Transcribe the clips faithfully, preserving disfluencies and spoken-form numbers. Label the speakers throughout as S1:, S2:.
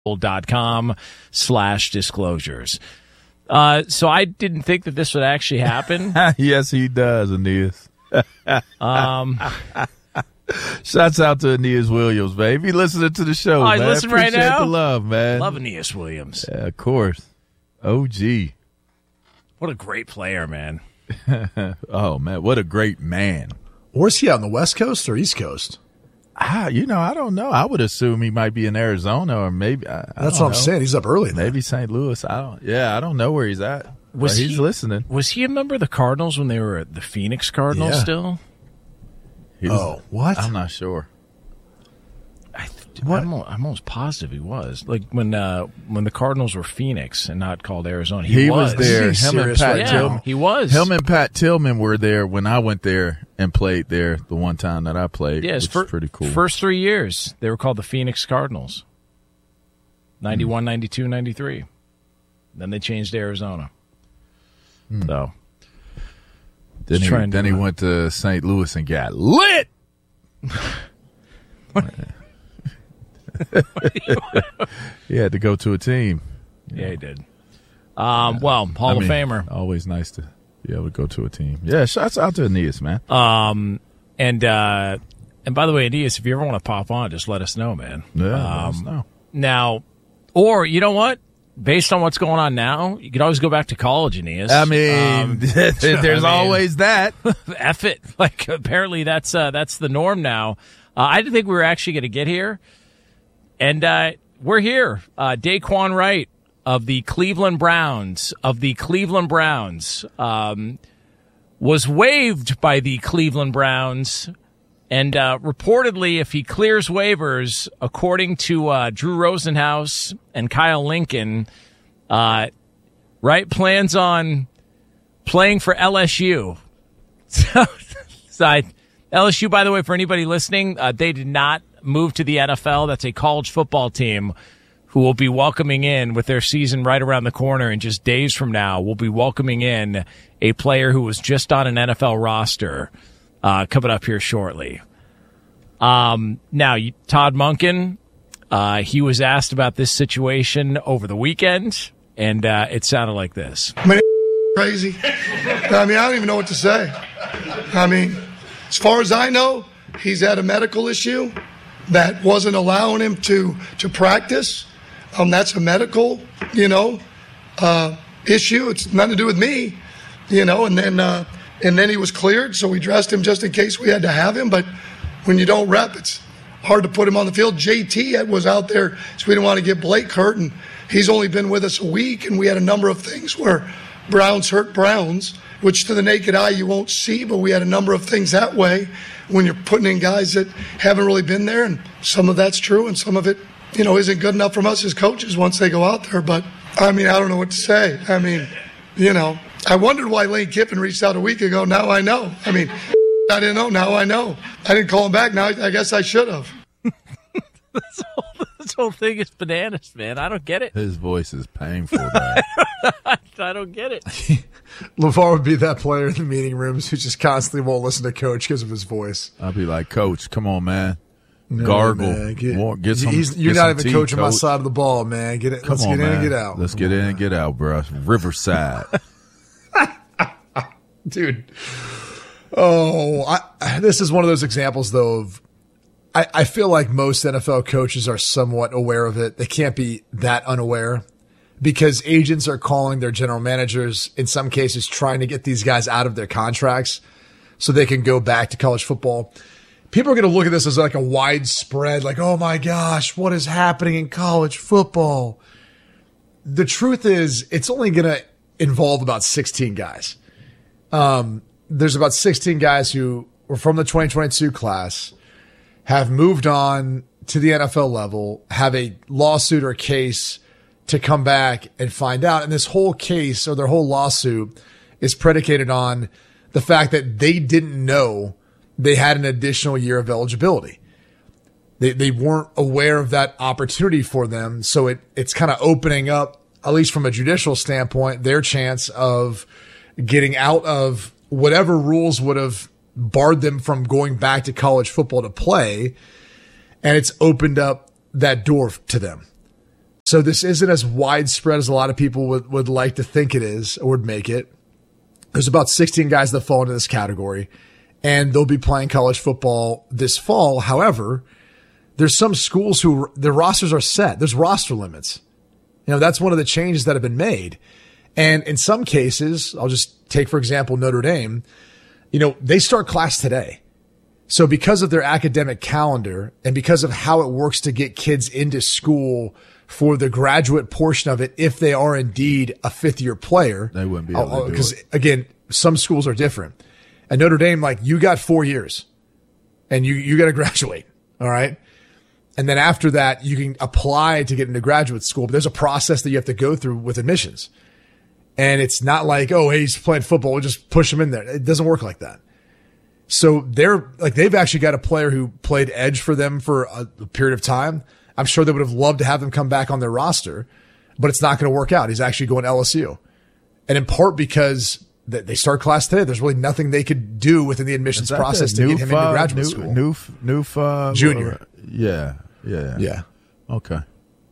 S1: dot com slash disclosures. Uh, so I didn't think that this would actually happen.
S2: Yes, he does, Aeneas.
S1: um,
S2: Shouts out to Aeneas Williams, man. He listening to the show,
S1: oh,
S2: man.
S1: I listen right
S2: Appreciate
S1: now.
S2: the love, man.
S1: Love Aeneas Williams.
S2: Yeah, of course. O G.
S1: What a great player, man.
S2: Oh, man. What a great man.
S3: Where's he, on the West Coast or East Coast?
S2: Ah, you know, I don't know. I would assume he might be in Arizona or maybe. I, I
S3: That's
S2: don't
S3: what I'm
S2: know.
S3: saying. He's up early. Then.
S2: Maybe Saint Louis. I don't. Yeah, I don't know where he's at.
S1: Was
S2: but he's
S1: he,
S2: listening.
S1: Was he a member of the Cardinals when they were at the Phoenix Cardinals
S3: Yeah.
S1: still?
S2: He was,
S3: Oh, what?
S2: I'm not sure.
S1: I th- I'm, al- I'm almost positive he was. Like when uh, when the Cardinals were Phoenix and not called Arizona. He,
S2: He was there.
S3: Is he
S2: Him and
S3: serious
S2: Pat
S3: right
S1: Yeah,
S2: Tillman.
S3: now?
S1: he was.
S2: Him and Pat Tillman were there when I went there and played there the one time that I played.
S1: Yeah, his
S2: which
S1: fir-
S2: is pretty cool.
S1: First three years, they were called the Phoenix Cardinals. ninety-one, ninety-two, ninety-three. Then they changed to Arizona.
S2: Hmm.
S1: So,
S2: then
S1: Just
S2: he,
S1: trying to
S2: then he
S1: do it.
S2: went to Saint Louis and got lit. He had to go to a team.
S1: yeah, he did. Um, well, Hall
S2: I
S1: of
S2: mean,
S1: Famer.
S2: Always nice to be able to go to a team. Yeah, shouts out to Aeneas, man.
S1: Um, and uh, and by the way, Aeneas, if you ever want to pop on, just let us know, man.
S2: Yeah, let
S1: Um,
S2: us know.
S1: Now, or you know what? Based on what's going on now, you could always go back to college, Aeneas.
S2: I mean,
S1: Um,
S2: there's
S1: I mean,
S2: always that.
S1: F it. Like, apparently that's uh, that's the norm now. Uh, I didn't think we were actually going to get here. And uh, we're here. Uh, Daquan Wright of the Cleveland Browns, of the Cleveland Browns, um, was waived by the Cleveland Browns. And uh, reportedly, if he clears waivers, according to uh, Drew Rosenhaus and Kyle Lincoln, uh, Wright plans on playing for L S U. So, so I, L S U, by the way, for anybody listening, uh, they did not move to the N F L. That's a college football team who will be welcoming in, with their season right around the corner and just days from now, will be welcoming in a player who was just on an N F L roster uh, coming up here shortly. Um, now, you, Todd Monken, uh, he was asked about this situation over the weekend, and uh, it sounded like this.
S4: I mean, crazy. I mean, I don't even know what to say. I mean, as far as I know, he's had a medical issue that wasn't allowing him to, to practice. Um, that's a medical, you know, uh, issue. It's nothing to do with me, you know, and then, uh, and then he was cleared. So we dressed him just in case we had to have him. But when you don't rep, it's hard to put him on the field. J T was out there, so we didn't want to get Blake hurt, and he's only been with us a week, and we had a number of things where Browns hurt Browns, which to the naked eye you won't see, but we had a number of things that way when you're putting in guys that haven't really been there, and some of that's true, and some of it, you know, isn't good enough from us as coaches once they go out there. But, I mean, I don't know what to say. I mean, you know, I wondered why Lane Kiffin reached out a week ago. Now I know. I mean, I didn't know. Now I know. I didn't call him back. Now I guess I should have.
S1: This whole, this whole thing is bananas, man. I don't get it.
S2: His voice is painful, man.
S1: I don't get it.
S3: LeVar would be that player in the meeting rooms who just constantly won't listen to coach because of his voice.
S2: I'll be like, Coach, come on, man.
S3: No,
S2: Gargle.
S3: man, get,
S2: More- get some-
S3: he's, you're
S2: get
S3: not
S2: some
S3: even
S2: tea,
S3: coaching my
S2: coach.
S3: side of the ball, man. Get it.
S2: Come
S3: Let's
S2: on,
S3: get in
S2: man.
S3: and get out.
S2: Let's get in and get out, bro. Riverside.
S3: Dude. Oh, I, this is one of those examples, though, of I, I feel like most N F L coaches are somewhat aware of it. They can't be that unaware because agents are calling their general managers, in some cases, trying to get these guys out of their contracts so they can go back to college football. People are going to look at this as like a widespread, like, oh my gosh, what is happening in college football? The truth is, it's only going to involve about sixteen guys. Um, there's about sixteen guys who were from the twenty twenty-two class, have moved on to the N F L level, have a lawsuit or case to come back and find out. And this whole case or their whole lawsuit is predicated on the fact that they didn't know they had an additional year of eligibility. They they weren't aware of that opportunity for them. So it it's kind of opening up, at least from a judicial standpoint, their chance of getting out of whatever rules would have barred them from going back to college football to play. And it's opened up that door to them. So this isn't as widespread as a lot of people would, would like to think it is or would make it. There's about sixteen guys that fall into this category, and they'll be playing college football this fall. However, there's some schools who their rosters are set. There's roster limits. You know, that's one of the changes that have been made. And in some cases, I'll just take, for example, Notre Dame, you know, they start class today. So because of their academic calendar and because of how it works to get kids into school for the graduate portion of it, if they are indeed a fifth year player,
S2: they wouldn't be able to do it.
S3: Because again, some schools are different. At Notre Dame, like, you got four years and you, you got to graduate. All right. And then after that, you can apply to get into graduate school, but there's a process that you have to go through with admissions. And it's not like, oh, hey, he's playing football, we'll just push him in there. It doesn't work like that. So they're like, they've actually got a player who played edge for them for a, a period of time. I'm sure they would have loved to have him come back on their roster, but it's not going to work out. He's actually going to L S U. And in part because they start class today, there's really nothing they could do within the admissions process to get him into graduate
S2: new,
S3: school.
S2: New, new, uh,
S3: Junior.
S2: Yeah, yeah.
S3: Yeah.
S2: Okay.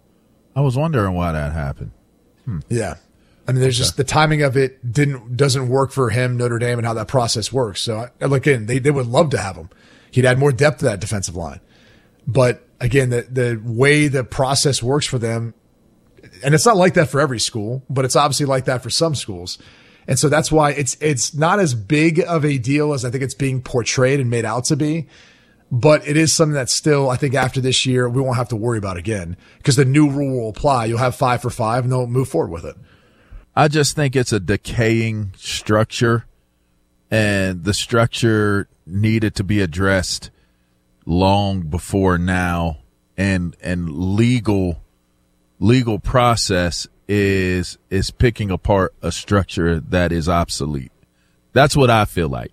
S2: I was wondering why that happened.
S3: Hmm. Yeah. I mean, there's okay. just the timing of it didn't doesn't work for him, Notre Dame, and how that process works. So, look, again, they, they would love to have him. He'd add more depth to that defensive line. But again, the the way the process works for them, and it's not like that for every school, but it's obviously like that for some schools. And so that's why it's it's not as big of a deal as I think it's being portrayed and made out to be. But it is something that still, I think after this year, we won't have to worry about again because the new rule will apply. You'll have five for five and they'll move forward with it.
S2: I just think it's a decaying structure, and the structure needed to be addressed long before now. And and legal legal process is is picking apart a structure that is obsolete. That's what I feel like.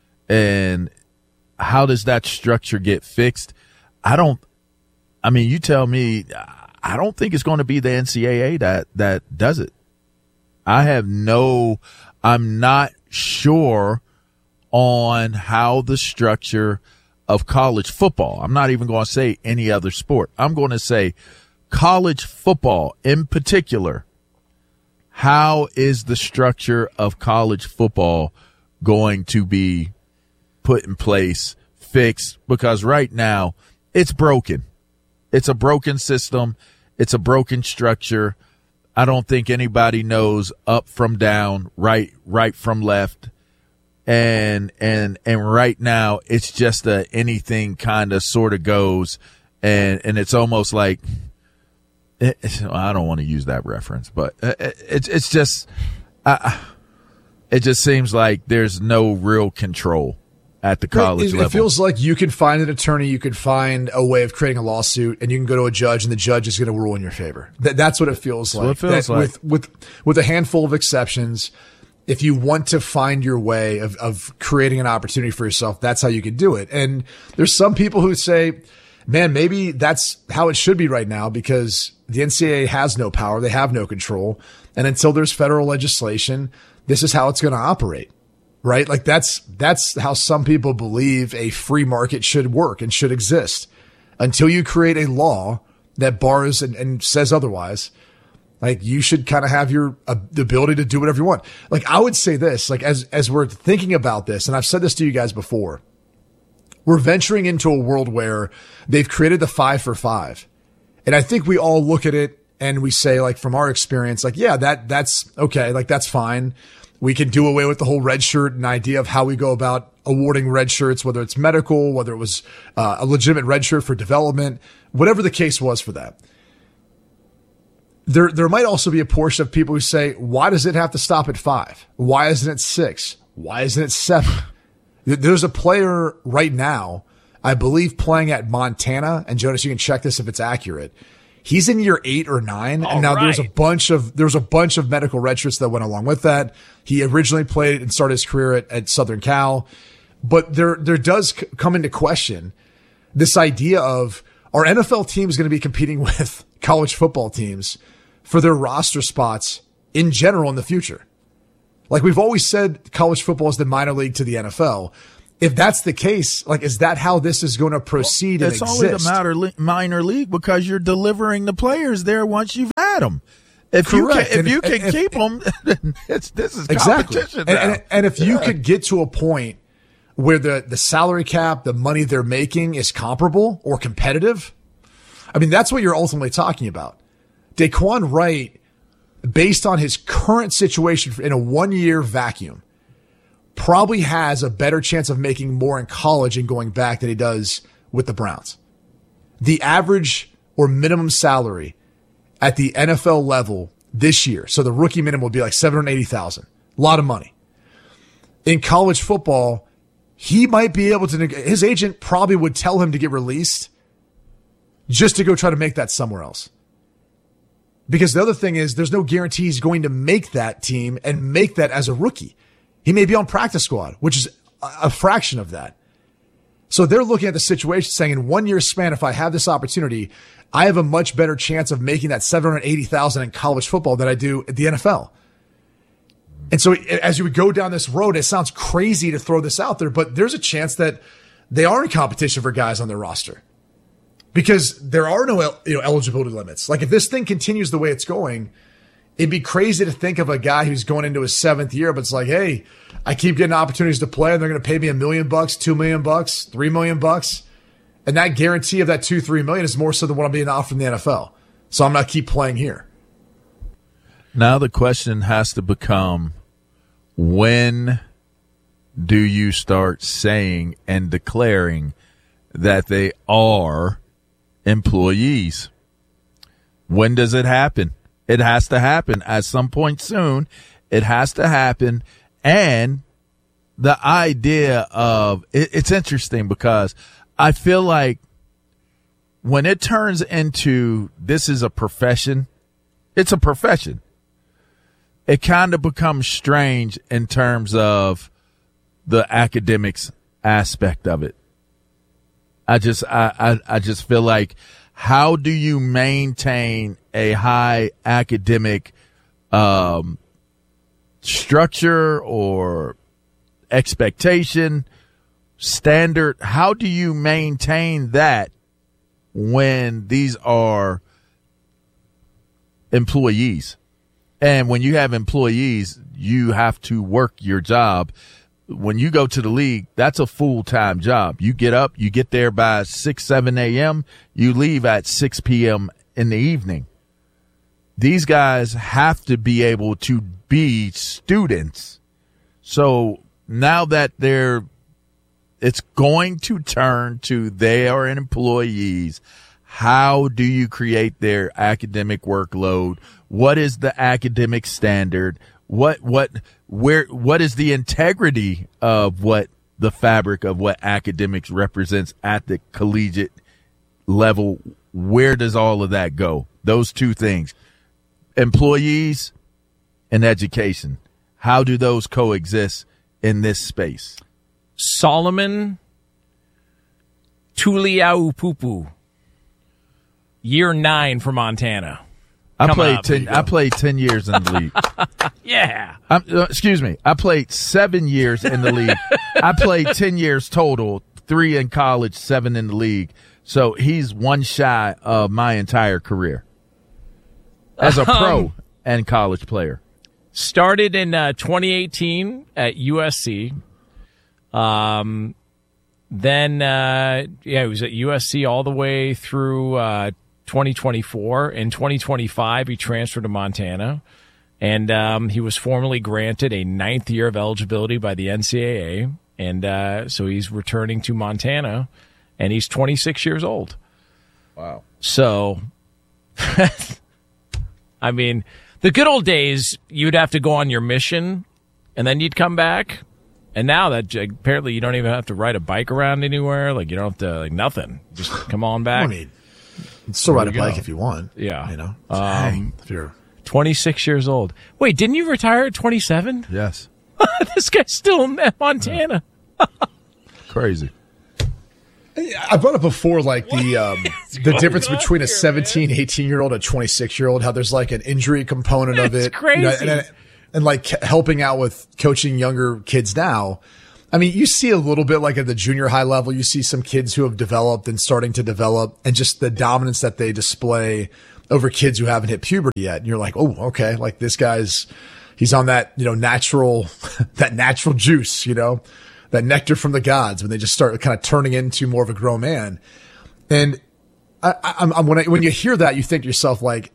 S2: And how does that structure get fixed? I don't. I mean, you tell me. I don't think it's going to be the N C double A that that does it. I have no, I'm not sure on how the structure of college football, I'm not even going to say any other sport. I'm going to say college football in particular. How is the structure of college football going to be put in place, fixed? Because right now it's broken. It's a broken system. It's a broken structure. I don't think anybody knows up from down, right, right from left. And, and, and right now it's just a anything kind of sort of goes. And, and it's almost like, it, I don't want to use that reference, but it, it's, it's just, uh, it just seems like there's no real control at the college
S3: it, it,
S2: level.
S3: It feels like you can find an attorney, you can find a way of creating a lawsuit, and you can go to a judge, and the judge is going to rule in your favor. That, that's what it feels
S2: that's
S3: like.
S2: What it feels
S3: that
S2: like.
S3: With, with, with a handful of exceptions, if you want to find your way of, of creating an opportunity for yourself, that's how you can do it. And there's some people who say, man, maybe that's how it should be right now because the N C double A has no power. They have no control. And until there's federal legislation, this is how it's going to operate. Right? Like that's, that's how some people believe a free market should work and should exist until you create a law that bars and, and says otherwise. Like you should kind of have your uh, the ability to do whatever you want. Like I would say this, like as, as we're thinking about this, and I've said this to you guys before, we're venturing into a world where they've created the five for five. And I think we all look at it and we say like, from our experience, like, yeah, that, that's okay. Like that's fine. We can do away with the whole red shirt and idea of how we go about awarding red shirts, whether it's medical, whether it was uh, a legitimate red shirt for development, whatever the case was for that. There, there might also be a portion of people who say, why does it have to stop at five? Why isn't it six? Why isn't it seven? There's a player right now, I believe, playing at Montana, and Jonas, you can check this if it's accurate. He's in year eight or nine.
S1: All
S3: and now
S1: right.
S3: there's a bunch of, there's a bunch of medical redshirts that went along with that. He originally played and started his career at, at Southern Cal, but there, there does c- come into question this idea of are N F L teams going to be competing with college football teams for their roster spots in general in the future? Like we've always said, college football is the minor league to the N F L. if that's the case, like, is that how this is going to proceed
S2: well,
S3: and
S2: it's
S3: exist?
S2: It's only the minor, minor league because you're delivering the players there once you've had them. If
S3: Correct.
S2: you can, if
S3: and
S2: you
S3: if,
S2: can
S3: if,
S2: keep them, it's, this is
S3: exactly.
S2: competition
S3: and,
S2: now.
S3: and, and if you
S2: yeah.
S3: could get to a point where the, the salary cap, the money they're making is comparable or competitive, I mean, that's what you're ultimately talking about. Daquan Wright, based on his current situation in a one-year vacuum, probably has a better chance of making more in college and going back than he does with the Browns. The average or minimum salary at the N F L level this year, so the rookie minimum would be like seven hundred eighty thousand dollars. A lot of money. In college football, he might be able to, his agent probably would tell him to get released just to go try to make that somewhere else. Because the other thing is there's no guarantee he's going to make that team and make that as a rookie. He may be on practice squad, which is a fraction of that. So they're looking at the situation saying in one year span, if I have this opportunity, I have a much better chance of making that seven hundred eighty thousand dollars in college football than I do at the N F L. And so as you would go down this road, it sounds crazy to throw this out there, but there's a chance that they are in competition for guys on their roster because there are no you know, eligibility limits. Like if this thing continues the way it's going, it'd be crazy to think of a guy who's going into his seventh year, but it's like, hey, I keep getting opportunities to play and they're going to pay me a million bucks, two million bucks, three million bucks. And that guarantee of that two, three million is more so than what I'm being offered from the N F L. So I'm not keep playing here.
S2: Now the question has to become, when do you start saying and declaring that they are employees? When does it happen? It has to happen at some point soon. It has to happen. And the idea of it, it's interesting because I feel like when it turns into this is a profession, it's a profession. It kind of becomes strange in terms of the academics aspect of it. I just, I, I, I just feel like, how do you maintain a high academic um, structure or expectation standard? How do you maintain that when these are employees? And when you have employees, you have to work your job. When you go to the league, that's a full-time job. You get up, you get there by six, seven a.m., you leave at six p.m. in the evening. These guys have to be able to be students. So now that they're, it's going to turn to they are employees. How do you create their academic workload? What is the academic standard? What, what, where, what is the integrity of what the fabric of what academics represents at the collegiate level? Where does all of that go? Those two things, employees and education. How do those coexist in this space?
S1: Solomon Tuliaupupu, year nine for Montana.
S2: I
S1: Come
S2: played
S1: up,
S2: ten. I played ten years in the league.
S1: Yeah.
S2: I'm, uh, excuse me. I played seven years in the league. I played ten years total, three in college, seven in the league. So he's one shy of my entire career as a pro um, and college player.
S1: Started in uh, twenty eighteen at U S C. Um, then uh, yeah, he was at U S C all the way through uh, twenty twenty-four. In twenty twenty-five, he transferred to Montana, and um, he was formally granted a ninth year of eligibility by the N C double A, and uh, so he's returning to Montana, and he's twenty-six years old.
S2: Wow. So,
S1: I mean, the good old days, you'd have to go on your mission, and then you'd come back. And now that apparently you don't even have to ride a bike around anywhere. Like, you don't have to, like, nothing. Just come on back.
S3: I mean, you can still ride a bike if you want.
S1: Yeah.
S3: You know?
S1: Um,
S3: if you're
S1: twenty-six years old. Wait, didn't you retire at twenty-seven?
S2: Yes.
S1: This guy's still in Montana.
S2: Crazy.
S3: I brought up before, like, the um, the difference between a seventeen, eighteen-year-old and a twenty-six-year-old, how there's, like, an injury component of it.
S1: It's crazy.
S3: You know, and, and, and, like, helping out with coaching younger kids now, I mean, you see a little bit like at the junior high level, you see some kids who have developed and starting to develop, and just the dominance that they display over kids who haven't hit puberty yet. And you're like, oh, okay, like this guy's, he's on that, you know, natural, that natural juice, you know, that nectar from the gods when they just start kind of turning into more of a grown man. And I, I'm, I'm when I, when you hear that, you think to yourself, like,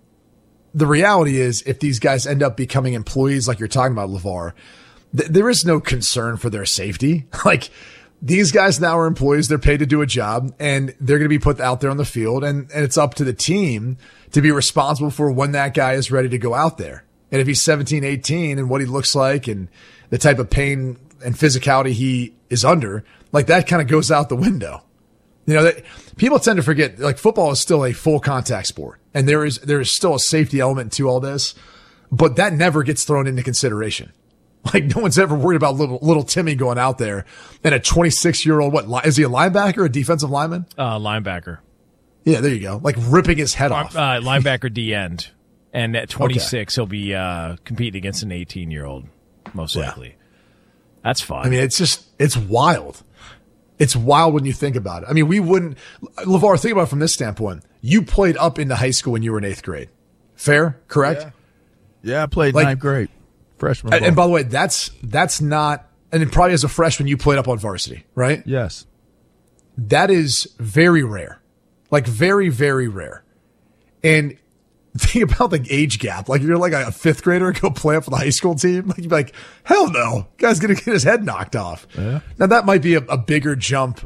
S3: the reality is if these guys end up becoming employees, like you're talking about, LeVar, th- there is no concern for their safety. Like, these guys now are employees. They're paid to do a job, and they're going to be put out there on the field. And, and it's up to the team to be responsible for when that guy is ready to go out there. And if he's seventeen, eighteen and what he looks like and the type of pain and physicality he is under, like, that kind of goes out the window. You know, that people tend to forget, like, football is still a full contact sport, and there is, there is still a safety element to all this, but that never gets thrown into consideration. Like, no one's ever worried about little, little Timmy going out there and a twenty-six year old, what, is he a linebacker, a defensive lineman?
S1: Uh, linebacker.
S3: Yeah, there you go. Like, ripping his head off.
S1: Uh, linebacker D end. And at twenty-six, okay, he'll be, uh, competing against an eighteen year old, most likely. Yeah. That's fun.
S3: I mean, it's just, it's wild. It's wild when you think about it. I mean, we wouldn't, LeVar, think about it from this standpoint. You played up into high school when you were in eighth grade. Fair? Correct?
S2: Yeah, yeah, I played like, ninth grade. Freshman.
S3: And, and by the way, that's, that's not, and then probably as a freshman, you played up on varsity, right?
S2: Yes.
S3: That is very rare. Like, very, very rare. And think about the age gap. Like, if you're like a fifth grader and go play up for the high school team, like, you'd be like, hell no, guy's going to get his head knocked off.
S2: Yeah.
S3: Now, that might be a, a bigger jump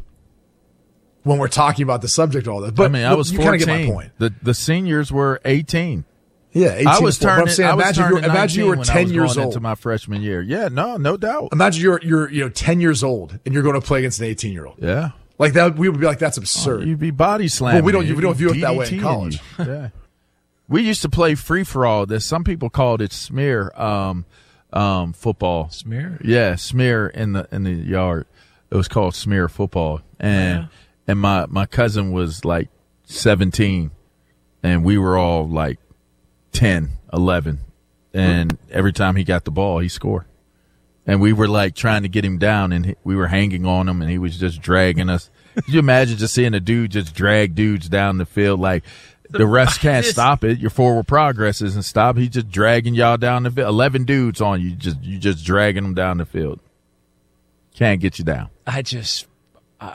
S3: when we're talking about the subject of all this. But
S2: I mean, I was
S3: you
S2: fourteen.
S3: Kind of get my point.
S2: The, the seniors were eighteen.
S3: Yeah, eighteen.
S2: I was turning,
S3: saying,
S2: I was
S3: imagine,
S2: turning
S3: you, imagine you were ten years old
S2: into my freshman year. Yeah, no, no doubt.
S3: Imagine you're, you're, you know, ten years old and you're going to play against an eighteen year old.
S2: Yeah.
S3: Like, that, we would be like, that's absurd.
S2: Oh, you'd be body slamming.
S3: But we don't, we don't view it
S2: D D T
S3: that way in college.
S2: Yeah. We used to play free for all. This some people called it smear um, um, football.
S1: Smear?
S2: Yeah, smear in the in the yard. It was called smear football. And yeah. and my, my cousin was like seventeen, and we were all like ten, eleven. And every time he got the ball, he scored. And we were like trying to get him down, and we were hanging on him, and he was just dragging us. Could you imagine just seeing a dude just drag dudes down the field like – the refs can't stop it. Your forward progress isn't stopped. He's just dragging y'all down the field. Eleven dudes on you, just you just dragging them down the field. Can't get you down.
S1: I just, uh,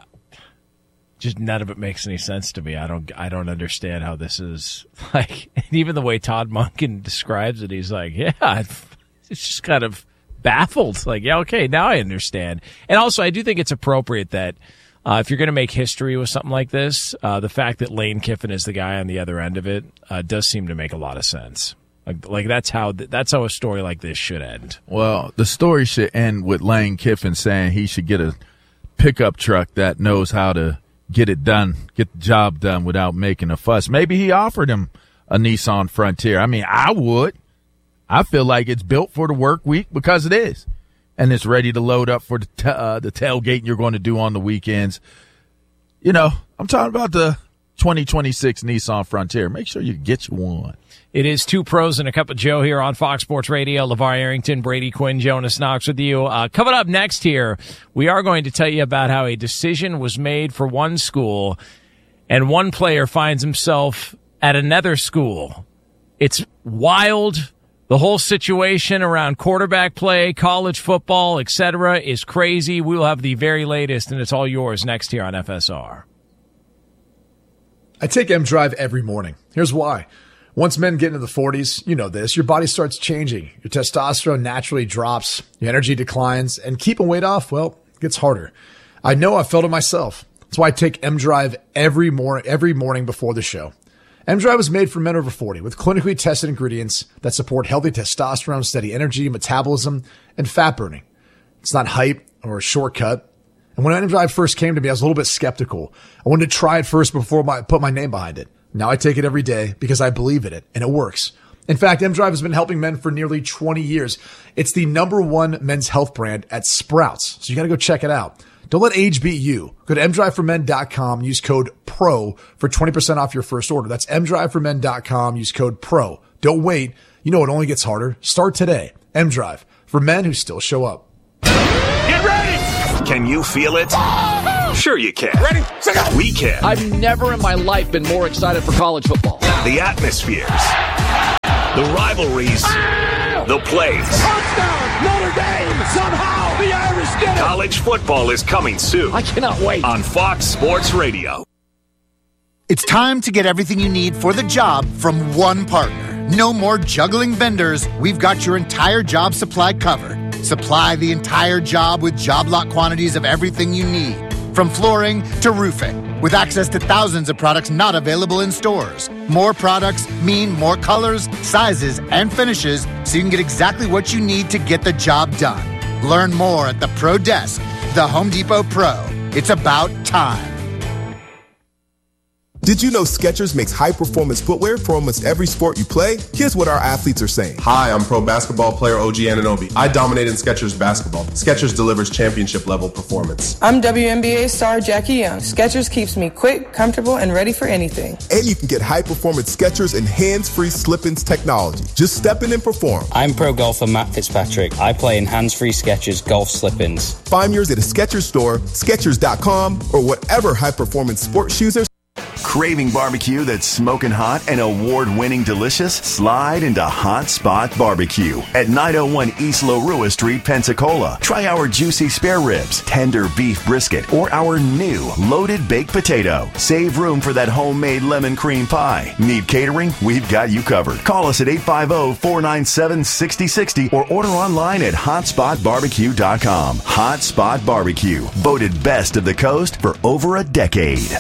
S1: just none of it makes any sense to me. I don't, I don't understand how this is like. And even the way Todd Monken describes it, he's like, yeah, it's just kind of baffled. Like, yeah, okay, now I understand. And also, I do think it's appropriate that. Uh, if you're going to make history with something like this, uh, the fact that Lane Kiffin is the guy on the other end of it uh, does seem to make a lot of sense. Like, like that's how th- that's how a story like this should end.
S2: Well, the story should end with Lane Kiffin saying he should get a pickup truck that knows how to get it done, get the job done without making a fuss. Maybe he offered him a Nissan Frontier. I mean, I would. I feel like it's built for the work week because it is. And it's ready to load up for the t- uh, the tailgating you're going to do on the weekends. You know, I'm talking about the twenty twenty-six Nissan Frontier. Make sure you get you one.
S1: It is Two Pros and a Cup of Joe here on Fox Sports Radio. LeVar Arrington, Brady Quinn, Jonas Knox with you. Uh, coming up next here, we are going to tell you about how a decision was made for one school and one player finds himself at another school. It's wild. The whole situation around quarterback play, college football, et cetera is crazy. We will have the very latest, and it's all yours next here on F S R.
S3: I take M Drive every morning. Here's why. Once men get into the forties, you know this, your body starts changing. Your testosterone naturally drops, your energy declines, and keeping weight off, well, it gets harder. I know I've felt it myself. That's why I take M Drive every morning, every morning before the show. M Drive was made for men over forty with clinically tested ingredients that support healthy testosterone, steady energy, metabolism, and fat burning. It's not hype or a shortcut. And when M Drive first came to me, I was a little bit skeptical. I wanted to try it first before I put my name behind it. Now I take it every day because I believe in it, and it works. In fact, M Drive has been helping men for nearly twenty years. It's the number one men's health brand at Sprouts, so you got to go check it out. Don't let age beat you. Go to m drive for men dot com. Use code PRO for twenty percent off your first order. That's m drive for men dot com. Use code PRO. Don't wait. You know it only gets harder. Start today. M-Drive, for men who still show up.
S5: Get ready! Can you feel it? Sure you can.
S6: Ready, set, go.
S5: We can.
S7: I've never in my life been more excited for college football.
S5: The atmospheres, the rivalries, the plays.
S6: Touchdown, Notre Dame, somehow the Irish did it.
S5: College football is coming soon.
S7: I cannot wait.
S5: On Fox Sports Radio.
S8: It's time to get everything you need for the job from one partner. No more juggling vendors. We've got your entire job supply covered. Supply the entire job with job lot quantities of everything you need, from flooring to roofing, with access to thousands of products not available in stores. More products mean more colors, sizes, and finishes, so you can get exactly what you need to get the job done. Learn more at the Pro Desk, the Home Depot Pro. It's about time.
S9: Did you know Skechers makes high-performance footwear for almost every sport you play? Here's what our athletes are saying.
S10: Hi, I'm pro basketball player O G Anunoby. I dominate in Skechers basketball. Skechers delivers championship-level performance.
S11: I'm W N B A star Jackie Young. Skechers keeps me quick, comfortable, and ready for anything.
S9: And you can get high-performance Skechers and hands-free slip-ins technology. Just step in and perform.
S12: I'm pro golfer Matt Fitzpatrick. I play in hands-free Skechers golf slip-ins.
S9: Find yours at a Skechers store, Skechers dot com, or whatever high-performance sports shoes are.
S13: Craving barbecue that's smoking hot and award-winning delicious? Slide into Hot Spot Barbecue at nine oh one East Larua Street, Pensacola. Try our juicy spare ribs, tender beef brisket, or our new loaded baked potato. Save room for that homemade lemon cream pie. Need catering? We've got you covered. Call us at eight five zero, four nine seven, six zero six zero or order online at hot spot barbecue dot com. Hot Spot Barbecue, voted best of the coast for over a decade.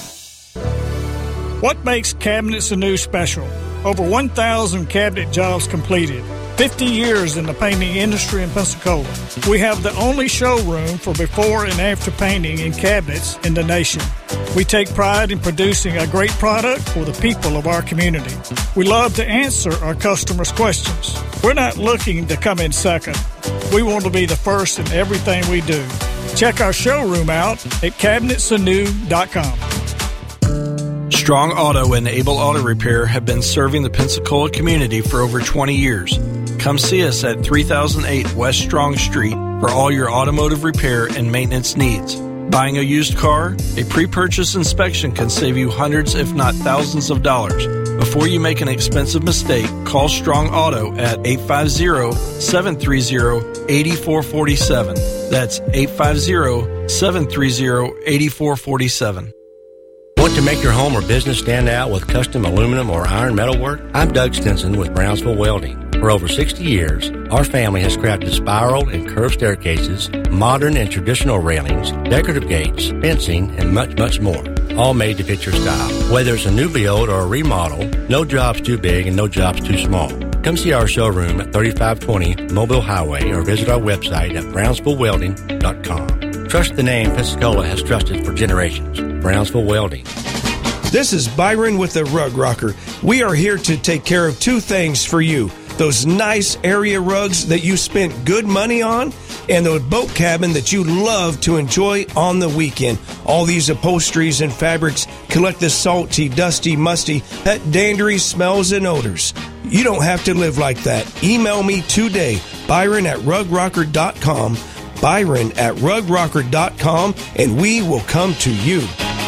S14: What makes Cabinets Anew special? Over one thousand cabinet jobs completed. fifty years in the painting industry in Pensacola. We have the only showroom for before and after painting in cabinets in the nation. We take pride in producing a great product for the people of our community. We love to answer our customers' questions. We're not looking to come in second. We want to be the first in everything we do. Check our showroom out at cabinets anew dot com.
S15: Strong Auto and Able Auto Repair have been serving the Pensacola community for over twenty years. Come see us at three thousand eight West Strong Street for all your automotive repair and maintenance needs. Buying a used car? A pre-purchase inspection can save you hundreds if not thousands of dollars. Before you make an expensive mistake, call Strong Auto at eight five zero, seven three zero, eight four four seven. That's eight five zero, seven three zero, eight four four seven.
S16: Want to make your home or business stand out with custom aluminum or iron metal work? I'm Doug Stinson with Brownsville Welding. For over sixty years, our family has crafted spiral and curved staircases, modern and traditional railings, decorative gates, fencing, and much, much more. All made to fit your style. Whether it's a new build or a remodel, no job's too big and no job's too small. Come see our showroom at thirty-five twenty Mobile Highway or visit our website at brownsville welding dot com. Trust the name Pensacola has trusted for generations. Brownsville Welding.
S17: This is Byron with the Rug Rocker. We are here to take care of two things for you. Those nice area rugs that you spent good money on, and the boat cabin that you love to enjoy on the weekend. All these upholsteries and fabrics collect the salty, dusty, musty, pet dandery smells and odors. You don't have to live like that. Email me today, Byron at rug rocker dot com, Byron at rug rocker dot com, and we will come to you.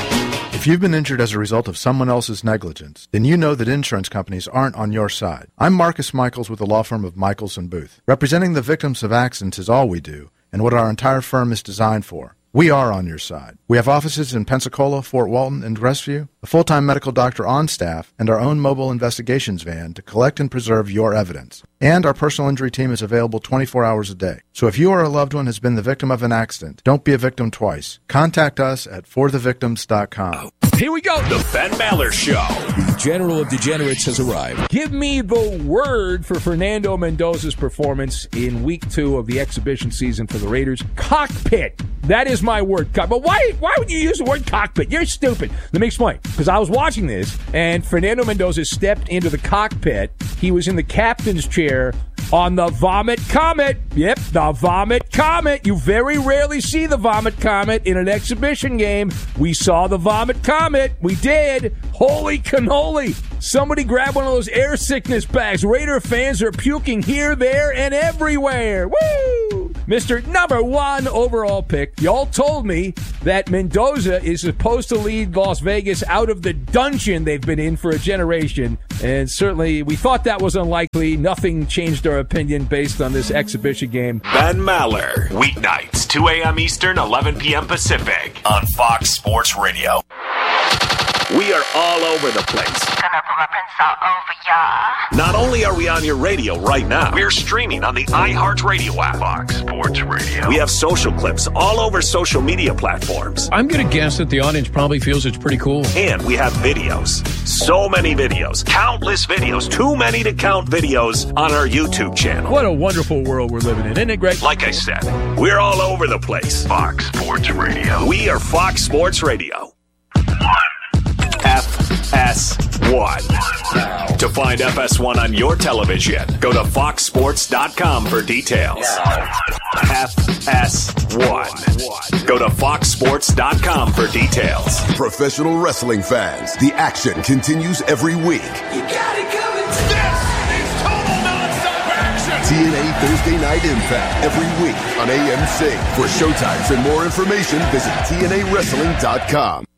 S18: If you've been injured as a result of someone else's negligence, then you know that insurance companies aren't on your side. I'm Marcus Michaels with the law firm of Michaels and Booth. Representing the victims of accidents is all we do, and what our entire firm is designed for. We are on your side. We have offices in Pensacola, Fort Walton, and Westview, a full-time medical doctor on staff, and our own mobile investigations van to collect and preserve your evidence. And our personal injury team is available twenty-four hours a day. So if you or a loved one has been the victim of an accident, don't be a victim twice. Contact us at for the victims dot com.
S6: Here we go.
S5: The Ben Maller Show.
S6: The General of Degenerates has arrived.
S19: Give me the word for Fernando Mendoza's performance in week two of the exhibition season for the Raiders. Cockpit. That is my word. But why why would you use the word cockpit? You're stupid. Let me explain. Because I was watching this, and Fernando Mendoza stepped into the cockpit. He was in the captain's chair on the Vomit Comet. Yep, the Vomit Comet. You very rarely see the Vomit Comet in an exhibition game. We saw the Vomit Comet. We did. Holy cannoli. Somebody grab one of those air sickness bags. Raider fans are puking here, there, and everywhere. Woo! Mister Number One overall pick. Y'all told me that Mendoza is supposed to lead Las Vegas out of the dungeon they've been in for a generation. And certainly we thought that was unlikely. Nothing changed our opinion based on this exhibition game.
S5: Ben Maller, weeknights, two a.m. Eastern, eleven p.m. Pacific, on Fox Sports Radio. We are all over the place.
S20: Gonna put my prints all over ya.
S5: Not only are we on your radio right now, we're streaming on the iHeartRadio app. Fox Sports Radio. We have social clips all over social media platforms.
S21: I'm going to guess that the audience probably feels it's pretty cool.
S5: And we have videos. So many videos. Countless videos. Too many to count videos on our YouTube channel.
S19: What a wonderful world we're living in, isn't it, Greg?
S5: Like I said, we're all over the place. Fox Sports Radio. We are Fox Sports Radio. F S one. To find F S one on your television, go to fox sports dot com for details. F S one. Go to fox sports dot com for details.
S22: Professional wrestling fans, the action continues every week.
S6: You got it coming. This is total non-stop action.
S22: T N A Thursday Night Impact every week on A M C. For showtimes and more information, visit T N A wrestling dot com.